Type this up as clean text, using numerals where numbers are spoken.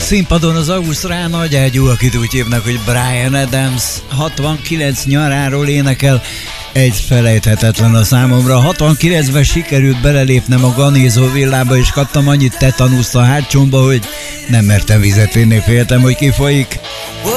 színpadon az ausztrál nagyágyú, akit úgy hívnak, hogy Bryan Adams, 69 nyaráról énekel. Egy felejthetetlen a számomra. 69-ben sikerült belelépnem a Ganézó villába, és kaptam annyit tetanuszt a hátsomba, hogy nem mertem vizet inni, féltem, hogy kifolyik.